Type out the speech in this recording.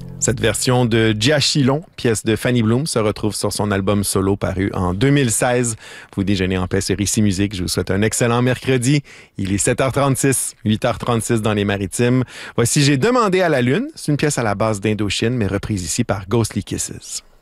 Cette version de Diachylon, pièce de Fanny Bloom, se retrouve sur son album solo paru en 2016. Vous déjeunez en paix sur Ici Musique. Je vous souhaite un excellent mercredi. Il est 7h36, 8h36 dans les Maritimes. Voici J'ai demandé à la lune. C'est une pièce à la base d'Indochine, mais reprise ici par Ghostly Kisses.